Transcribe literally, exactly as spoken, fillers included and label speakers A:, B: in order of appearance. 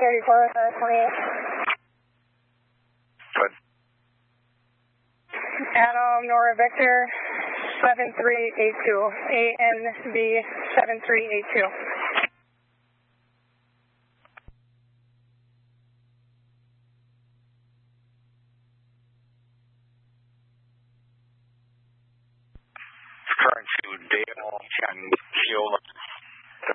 A: thirty-four, uh, twenty-eight.
B: Good.
A: Adam, Nora Victor, seven three eight two. A N B seven three eight two.
B: Current to Dale and Kiowa.